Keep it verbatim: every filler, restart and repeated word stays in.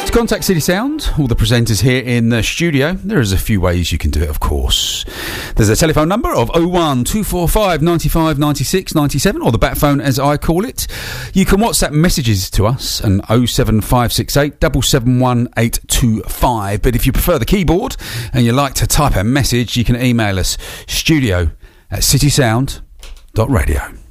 To contact City Sound, all the presenters here in the studio, there is a few ways you can do it, of course. There's a telephone number of oh one two four five nine five nine six nine seven, or the bat phone as I call it. You can WhatsApp messages to us on oh seven five six eight seven seven one eight two five. But if you prefer the keyboard and you like to type a message, you can email us studio at citysound dot radio.